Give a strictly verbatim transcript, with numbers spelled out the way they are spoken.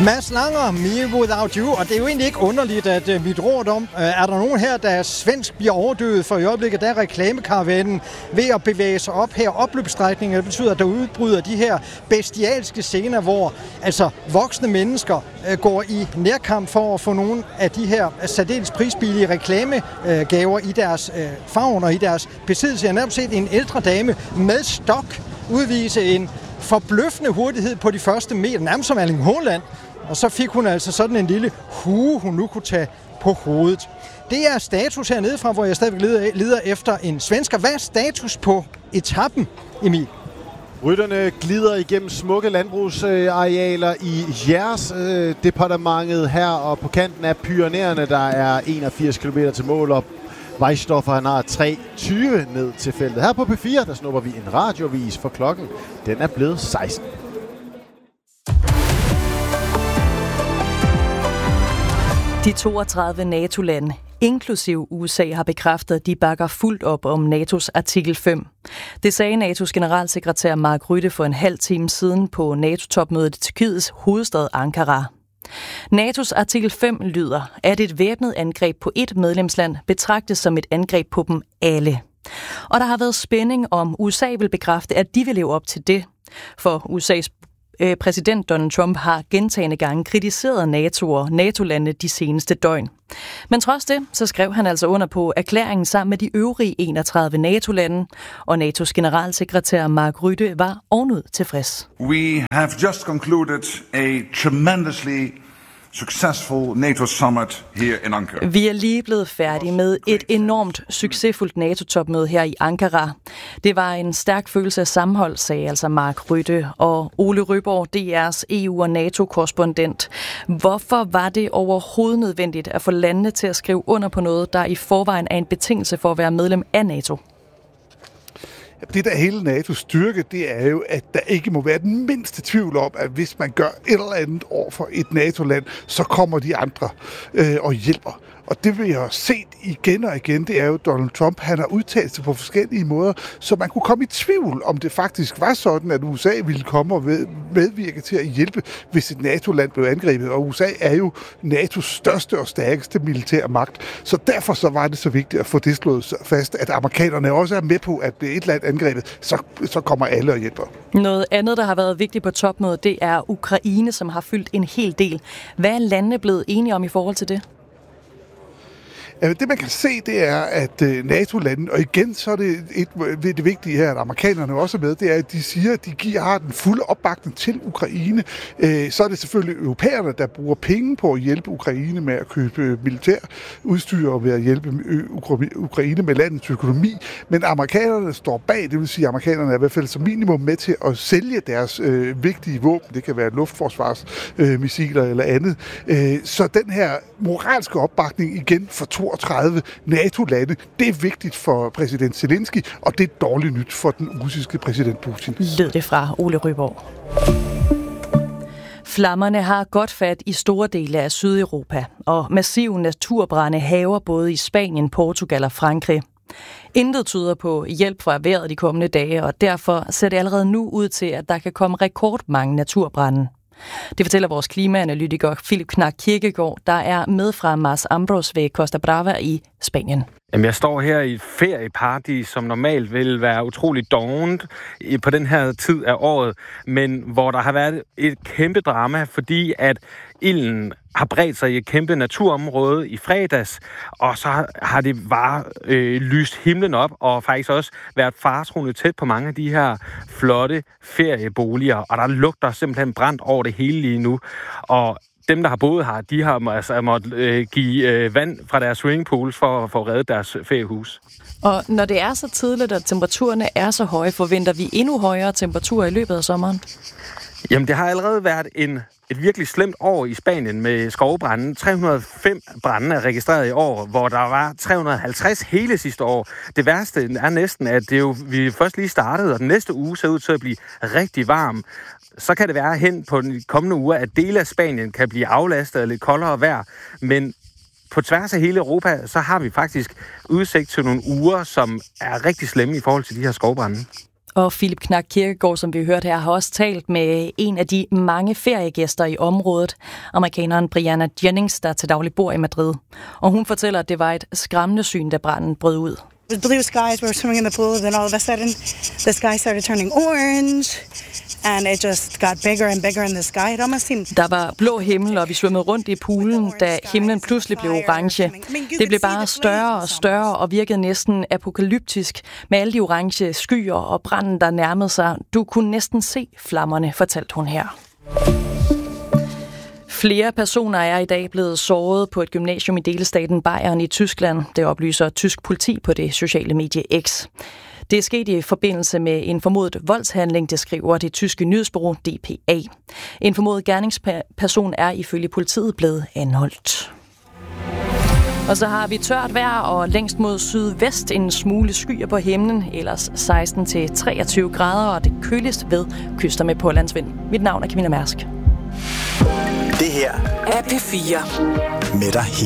Mads Langer, Me Without You, og det er jo egentlig ikke underligt, at uh, mit råd om, uh, er der nogen her, der svensk bliver overdøvet, for i øjeblikket der er reklamekaravanen ved at bevæge sig op her opløbsstrækningen. Det betyder, at der udbryder de her bestialske scener, hvor altså voksne mennesker uh, går i nærkamp for at få nogle af de her uh, særdeles prisbillige reklamegaver uh, i deres uh, favn og i deres besiddelse. Jeg har netop set en ældre dame med stok udvise en forbløffende hurtighed på de første meter, nærmest som Erling Haaland. Og så fik hun altså sådan en lille hue, hun nu kunne tage på hovedet. Det er status hernede fra, hvor jeg stadigvæk leder, leder efter en svensker. Hvad er status på etappen, Emil? Rytterne glider igennem smukke landbrugsarealer i Jærs-departementet her, og på kanten af Pyrenæerne, der er enogfirs kilometer til mål op. Weisstoffer, han har tre tyve ned til feltet. Her på P fire, der snupper vi en radiovis, for klokken den er blevet seksten. De toogtredive NATO-lande, inklusiv U S A, har bekræftet, at de bakker fuldt op om NATO's artikel fem. Det sagde NATO's generalsekretær Mark Rutte for en halv time siden på NATO-topmødet i Tyrkiets hovedstad Ankara. NATO's artikel fem lyder, at et væbnet angreb på et medlemsland betragtes som et angreb på dem alle. Og der har været spænding om U S A vil bekræfte, at de vil leve op til det. For U S A's præsident Donald Trump har gentagne gange kritiseret NATO og NATO-landene de seneste døgn. Men trods det, så skrev han altså under på erklæringen sammen med de øvrige enogtredive NATO-lande, og NATO's generalsekretær Mark Rutte var ovenud tilfreds. We have just concluded a tremendously successful NATO summit here in Ankara. Vi er lige blevet færdige med et enormt succesfuldt NATO-topmøde her i Ankara. Det var en stærk følelse af sammenhold, sagde altså Mark Rutte. Og Ole Røborg, D R's E U- og NATO-korrespondent. Hvorfor var det overhovedet nødvendigt at få landene til at skrive under på noget, der i forvejen er en betingelse for at være medlem af NATO? Det, der er hele NATO's styrke, det er jo, at der ikke må være den mindste tvivl om, at hvis man gør et eller andet over for et NATO-land, så kommer de andre øh, og hjælper. Og det vi har set igen og igen, det er jo Donald Trump, han har udtalt sig på forskellige måder, så man kunne komme i tvivl, om det faktisk var sådan, at U S A ville komme og medvirke til at hjælpe, hvis et NATO-land blev angrebet. Og U S A er jo NATO's største og stærkeste militære magt. Så derfor så var det så vigtigt at få det slået fast, at amerikanerne også er med på, at det er et land angrebet, så, så kommer alle og hjælper. Noget andet, der har været vigtigt på topmødet, det er Ukraine, som har fyldt en hel del. Hvad er landene blevet enige om i forhold til det? Det man kan se, det er, at NATO-landene, og igen så er det et, et, det vigtige her, at amerikanerne også er med, det er, at de siger, at de giver, har den fulde opbakning til Ukraine. Så er det selvfølgelig europæerne, der bruger penge på at hjælpe Ukraine med at købe militær udstyr og ved at hjælpe Ukraine med landets økonomi. Men amerikanerne står bag, det vil sige, at amerikanerne er i hvert fald som minimum med til at sælge deres øh, vigtige våben. Det kan være luftforsvarsmissiler øh, eller andet. Så den her moralske opbakning igen for toogtredive NATO-lande, det er vigtigt for præsident Zelensky, og det er dårligt nyt for den russiske præsident Putin. Lød det fra Ole Røborg. Flammerne har godt fat i store dele af Sydeuropa, og massive naturbrande hærger både i Spanien, Portugal og Frankrig. Intet tyder på hjælp fra vejret de kommende dage, og derfor ser det allerede nu ud til, at der kan komme rekordmange naturbrande. Det fortæller vores klimaanalytiker Philip Knack Kirkegaard, der er med fra Mars Ambros ved Costa Brava i Spanien. Jamen, jeg står her i et ferieparadis, som normalt vil være utroligt dovent på den her tid af året, men hvor der har været et kæmpe drama, fordi at ilden har bredt sig i et kæmpe naturområde i fredags, og så har det bare øh, lyst himlen op, og faktisk også været faretruende tæt på mange af de her flotte ferieboliger, og der lugter simpelthen brændt over det hele lige nu, og dem, der har boet her, de har altså måttet øh, give øh, vand fra deres swimmingpools for, for at redde deres feriehus. Og når det er så tidligt, at temperaturerne er så høje, forventer vi endnu højere temperaturer i løbet af sommeren? Jamen, det har allerede været en, et virkelig slemt år i Spanien med skovbranden. tre hundrede og fem brande er registreret i år, hvor der var tre hundrede og halvtreds hele sidste år. Det værste er næsten, at det jo, vi først lige startede, og den næste uge ser ud til at blive rigtig varm. Så kan det være hen på den kommende uge, at dele af Spanien kan blive aflastet af lidt koldere vejr. Men på tværs af hele Europa, så har vi faktisk udsigt til nogle uger, som er rigtig slemme i forhold til de her skovbrande. Og Philip Knak Kirkegaard, som vi hørte her, har også talt med en af de mange feriegæster i området, amerikaneren Brianna Jennings, der til daglig bor i Madrid. Og hun fortæller, at det var et skræmmende syn, da branden brød ud. The blue skies, we were swimming in the pool, then all of a sudden the sky started turning orange, and it just got bigger and bigger in the sky. It almost seemed... Der var blå himmel, og vi svømmede rundt i poolen, da himlen pludselig blev orange. Det blev bare større og større og virkede næsten apokalyptisk med alle de orange skyer og branden, der nærmede sig. Du kunne næsten se flammerne, fortalte hun her. Flere personer er i dag blevet såret på et gymnasium i delstaten Bayern i Tyskland. Det oplyser tysk politi på det sociale medie X. Det er sket i forbindelse med en formodet voldshandling, det skriver det tyske nyhedsbureau D P A. En formodet gerningsperson er ifølge politiet blevet anholdt. Og så har vi tørt vejr og længst mod sydvest en smule skyer på himlen, ellers seksten til treogtyve grader og det køligst ved kyster med pålandsvind. Mit navn er Camilla Mærsk. Det her er P fire med dig.